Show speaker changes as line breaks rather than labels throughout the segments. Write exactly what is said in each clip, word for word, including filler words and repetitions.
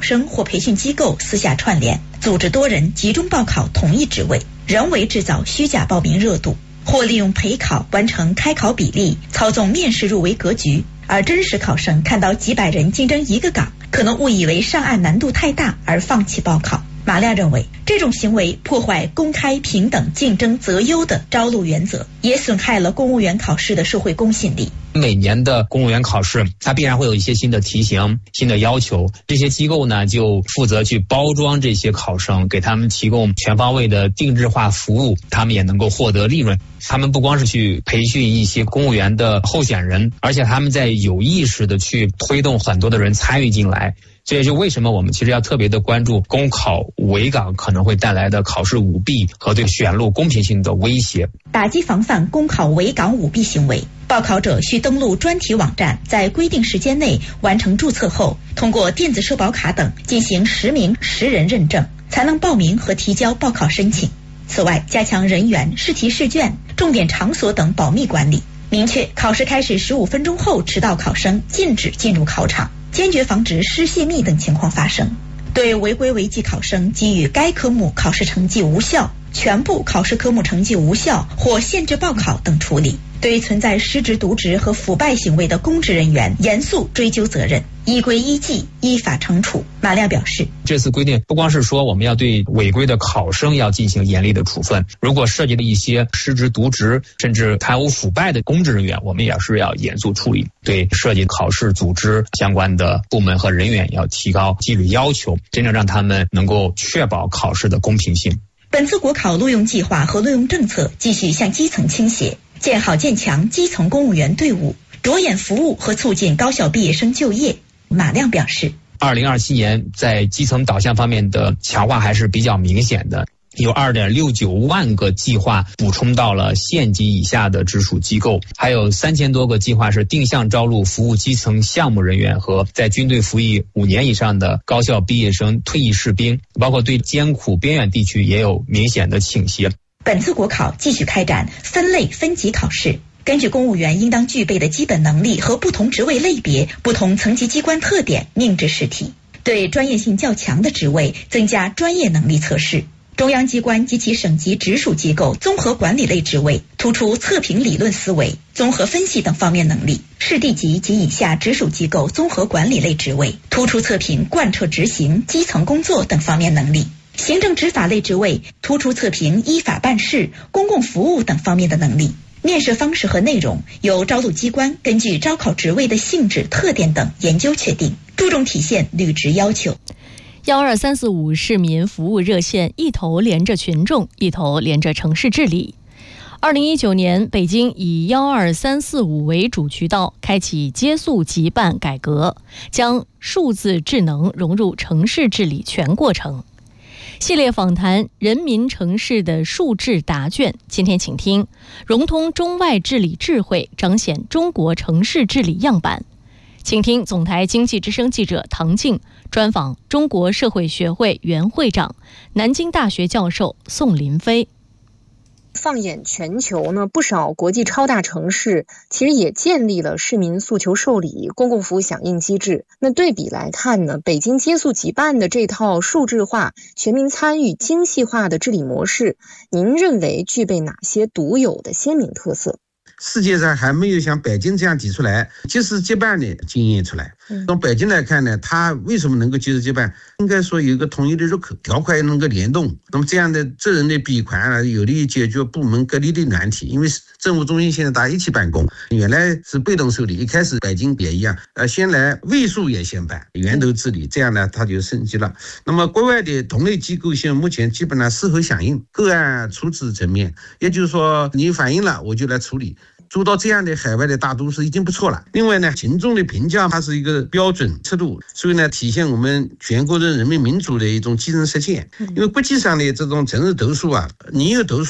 生或培训机构私下串联，组织多人集中报考同一职位，人为制造虚假报名热度，或利用陪考完成开考比例，操纵面试入围格局，而真实考生看到几百人竞争一个岗，可能误以为上岸难度太大而放弃报考。马亮认为，这种行为破坏公开、平等、竞争择优的招录原则，也损害了公务员考试的社会公信力。
每年的公务员考试，它必然会有一些新的题型、新的要求，这些机构呢就负责去包装这些考生，给他们提供全方位的定制化服务，他们也能够获得利润。他们不光是去培训一些公务员的候选人，而且他们在有意识的去推动很多的人参与进来。这也就为什么我们其实要特别的关注公考围岗可能会带来的考试舞弊和对选录公平性的威胁。
打击防范公考围岗舞弊行为，报考者需登录专题网站，在规定时间内完成注册后，通过电子社保卡等进行实名实人认证，才能报名和提交报考申请。此外，加强人员、试题试卷、重点场所等保密管理，明确考试开始十五分钟后迟到考生禁止进入考场，坚决防止失泄密等情况发生。对违规违纪考生给予该科目考试成绩无效、全部考试科目成绩无效或限制报考等处理。对存在失职渎职和腐败行为的公职人员严肃追究责任，依规依纪依法惩处。马亮表示，
这次规定不光是说我们要对违规的考生要进行严厉的处分，如果涉及的一些失职渎职甚至贪污腐败的公职人员，我们也是要严肃处理。对涉及考试组织相关的部门和人员要提高纪律要求，真正让他们能够确保考试的公平性。
本次国考录用计划和录用政策继续向基层倾斜，建好建强基层公务员队伍，着眼服务和促进高校毕业生就业。马亮表示，
二零二七年在基层导向方面的强化还是比较明显的，有 二点六九万个计划补充到了县级以下的直属机构，还有三千多个计划是定向招录服务基层项目人员和在军队服役五年以上的高校毕业生、退役士兵，包括对艰苦边远地区也有明显的倾斜。
本次国考继续开展分类分级考试，根据公务员应当具备的基本能力和不同职位类别、不同层级机关特点命制试题，对专业性较强的职位增加专业能力测试。中央机关及其省级直属机构综合管理类职位突出测评理论思维、综合分析等方面能力；市地级及以下直属机构综合管理类职位突出测评贯彻执行、基层工作等方面能力；行政执法类职位突出测评依法办事、公共服务等方面的能力。面试方式和内容由招录机关根据招考职位的性质、特点等研究确定，注重体现履职要求。
幺二三四五市民服务热线一头连着群众，一头连着城市治理。二零一九年，北京以幺二三四五为主渠道，开启接速即办改革，将数字智能融入城市治理全过程。系列访谈人民城市的数智答卷，今天请听融通中外治理智慧，彰显中国城市治理样板。请听总台经济之声记者唐静专访中国社会学会原会长、南京大学教授宋林飞。
放眼全球呢，不少国际超大城市其实也建立了市民诉求受理、公共服务响应机制。那对比来看呢，北京接速即办的这套数字化、全民参与、精细化的治理模式，您认为具备哪些独有的鲜明特色？
世界上还没有像北京这样提出来接速即办的经验出来。从北京来看呢，它为什么能够接速即办？应该说有一个统一的入口，条款能够联动。那么这样的责任的闭环啊，有利于解决部门隔离的难题。因为政务中心现在大家一起办公，原来是被动受理，一开始北京也一样，呃，先来位数也先办，源头治理，这样呢它就升级了。那么国外的同类机构现在目前基本上事后响应，个案处置层面，也就是说你反映了我就来处理。做到这样的海外的大都市已经不错了。另外呢，群众的评价它是一个标准尺度，所以呢，体现我们全国的人民民主的一种基层实践。因为国际上的这种城市投诉啊，你有投诉，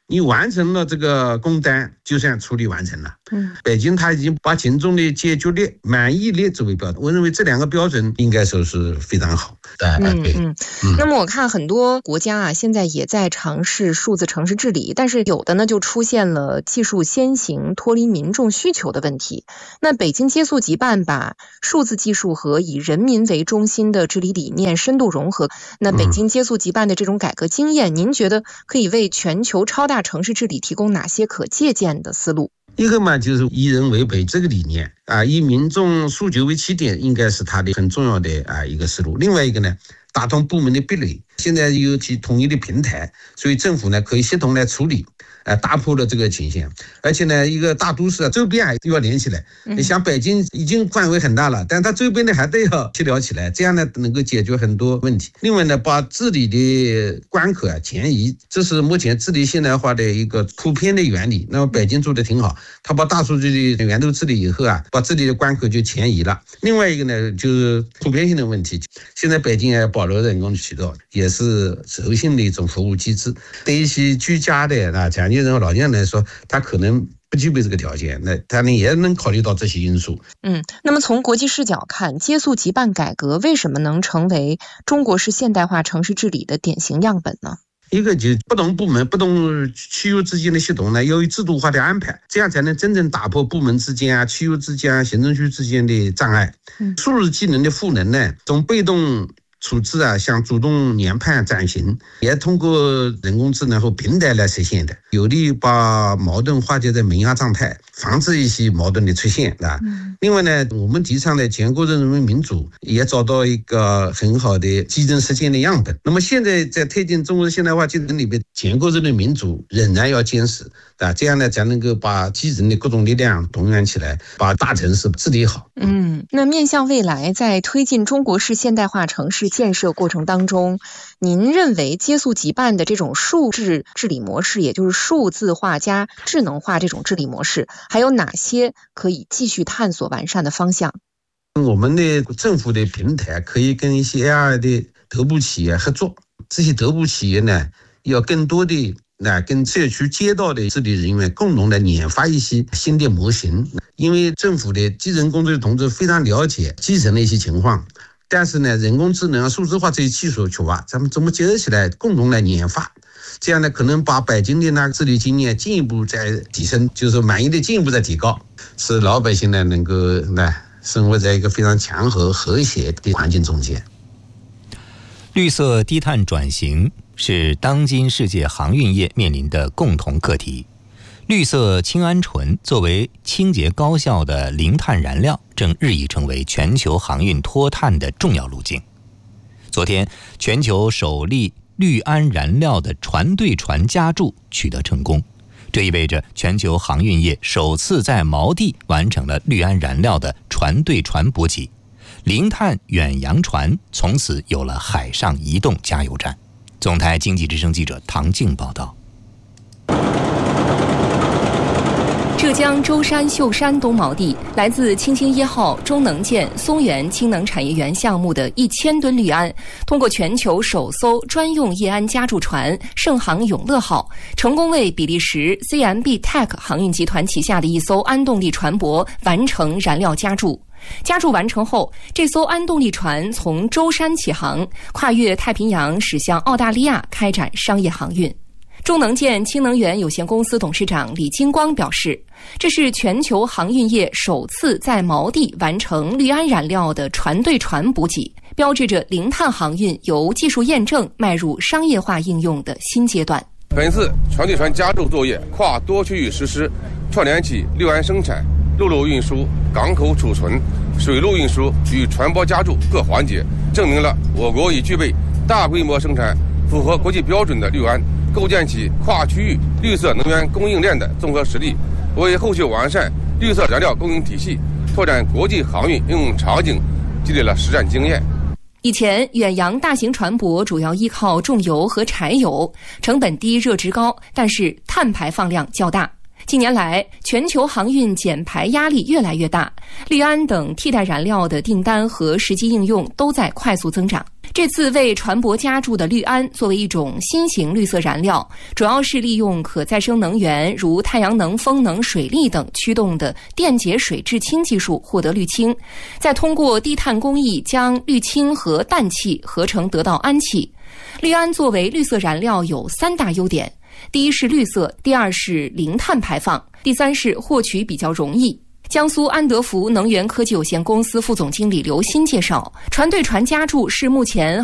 你完成了这个工单，就算处理完成了。嗯，北京它已经把群众的解决率、满意率作为标准，我认为这两个标准应该说是非常好。
嗯嗯嗯。那么我看很多国家啊，现在也在尝试数字城市治理，但是有的呢就出现了技术先行、脱离民众需求的问题。那北京接速即办把数字技术和以人民为中心的治理理念深度融合，那北京接速即办的这种改革经验，嗯、您觉得可以为全球超大城市治理提供哪些可借鉴的思路？
一个嘛，就是以人为本这个理念啊，以民众诉求为起点，应该是它的很重要的啊一个思路。另外一个呢，打通部门的壁垒，现在有其统一的平台，所以政府呢可以协同来处理。呃，打破了这个倾向，而且呢，一个大都市啊，周边还要连起来。你像北京已经范围很大了，但它周边的还得要协调起来，这样呢能够解决很多问题。另外呢，把治理的关口啊前移，这是目前治理现代化的一个普遍的原理。那么北京做的挺好，它把大数据的源头治理以后啊，把治理的关口就前移了。另外一个呢，就是普遍性的问题，现在北京也保留人工渠道，也是柔性的一种服务机制，对一些居家的啊讲究。人老年人来说，他可能不具备这个条件，那他呢也能考虑到这些因素。
嗯，那么从国际视角看，接速即办改革为什么能成为中国式现代化城市治理的典型样本呢？
一个就是不同部门、不同区域之间的系统呢，要有制度化的安排，这样才能真正打破部门之间啊、区域之间啊、行政区之间的障碍。嗯，数字技能的赋能呢，从被动处置啊，向主动研判转型，也通过人工智能和平台来实现的，有利于把矛盾化解在萌芽状态，防止一些矛盾的出现啊。嗯、另外呢，我们提倡的全国人民民主也找到一个很好的基层实践的样本。那么现在在推进中国现代化进程里边，全国人民民主仍然要坚持啊，这样呢才能够把基层的各种力量动员起来，把大城市治理好。
嗯，那面向未来，在推进中国式现代化城市建设过程当中，您认为接速即办的这种数字治理模式，也就是数字化加智能化这种治理模式，还有哪些可以继续探索完善的方向？
我们的政府的平台可以跟一些 A I 的头部企业合作，这些头部企业呢，要更多的那跟社区街道的治理人员共同来研发一些新的模型，因为政府的基层工作的同志非常了解基层的一些情况，但是呢，人工智能啊、数字化这些技术缺乏，咱们怎么结合起来，共同来研发？这样呢，可能把北京的那个治理经验进一步再提升，就是满意的进一步再提高，使老百姓呢能够呢生活在一个非常强和和谐的环境中间。
绿色低碳转型是当今世界航运业面临的共同课题。绿色氢铵醇作为清洁高效的零碳燃料，正日益成为全球航运脱碳的重要路径。昨天，全球首例氯铵燃料的船对船加注取得成功，这意味着全球航运业首次在锚地完成了氯铵燃料的船对船补给，零碳远洋船从此有了海上移动加油站。总台经济之声记者唐静报道。
浙江舟山秀山东锚地，来自清新一号中能舰松原氢能产业园项目的一千吨氯铵，通过全球首艘专用液铵加注船盛航永乐号，成功为比利时 C M B Tech 航运集团旗下的一艘铵动力船舶完成燃料加注。加注完成后，这艘铵动力船从舟山起航，跨越太平洋驶向澳大利亚开展商业航运。中能舰氢能源有限公司董事长李金光表示，这是全球航运业首次在锚地完成氯铵燃料的船对船补给，标志着零碳航运由技术验证迈入商业化应用的新阶段。
本次船对船加注作业跨多区域实施，串联起氯铵生产、陆路运输、港口储存、水路运输与船舶加注各环节，证明了我国已具备大规模生产符合国际标准的氯铵，构建起跨区域绿色能源供应链的综合实力，为后续完善绿色燃料供应体系、拓展国际航运应用场景积累了实战经验。
以前，远洋大型船舶主要依靠重油和柴油，成本低、热值高，但是碳排放量较大。近年来，全球航运减排压力越来越大，氯铵等替代燃料的订单和实际应用都在快速增长。 这次为船舶加注的氯胺作为一种新型绿色燃料，主要是利用可再生能源如太阳能、风能、水力等驱动的电解水制氢技术获得氯氢，再通过低碳工艺将氯氢和氮气合成得到氨气。氯胺作为绿色燃料有三大优点：第一是绿色，第二是零碳排放，第三是获取比较容易。江苏安德福能源科技有限公司副总经理刘鑫介绍，船对船加注是目前